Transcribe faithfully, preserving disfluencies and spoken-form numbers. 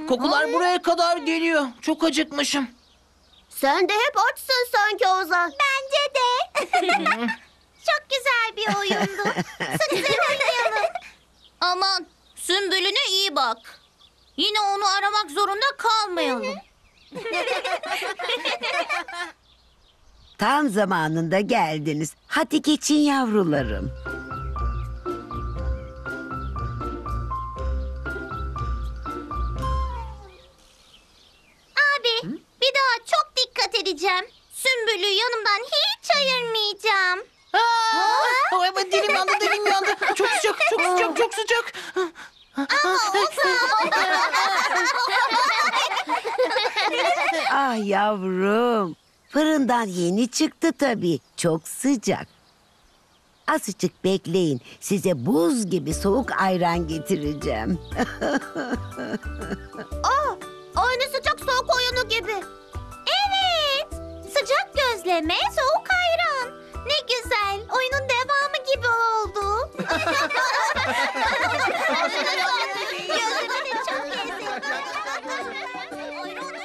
Kokular buraya kadar geliyor. Çok acıkmışım. Sen de hep açsın sanki Ozan. Bence de. Çok güzel bir oyundu. Sık sık oynayalım. Aman Sümbül'üne iyi bak. Yine onu aramak zorunda kalmayalım. Tam zamanında geldiniz. Hadi geçin yavrularım. Abi bir daha çok dikkat edeceğim. Sümbül'ü yanımdan hiç ayırmayacağım. Aa, ay, dilim yandı, dilim yandı. Çok sıcak, çok sıcak, çok sıcak. Ah yavrum. Fırından yeni çıktı tabii. Çok sıcak. Azıcık bekleyin. Size buz gibi soğuk ayran getireceğim. Aynı sıcak soğuk oyunu gibi. Evet. Sıcak gözleme, soğuk